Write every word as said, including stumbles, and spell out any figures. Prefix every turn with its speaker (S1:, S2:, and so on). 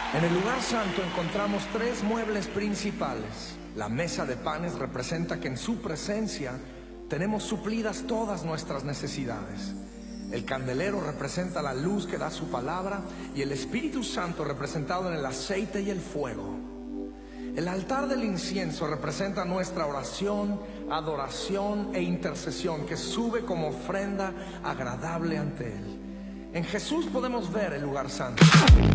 S1: En el lugar santo encontramos tres muebles principales. La mesa de panes representa que en su presencia tenemos suplidas todas nuestras necesidades. El candelero representa la luz que da su palabra y el Espíritu Santo representado en el aceite y el fuego. El altar del incienso representa nuestra oración, adoración e intercesión que sube como ofrenda agradable ante Él. En Jesús podemos ver el lugar santo.